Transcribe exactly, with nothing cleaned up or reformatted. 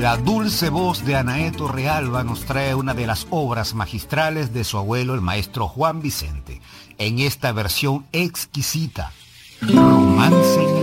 La dulce voz de Anaé Torrealba nos trae una de las obras magistrales de su abuelo, el maestro Juan Vicente, en esta versión exquisita, Romance en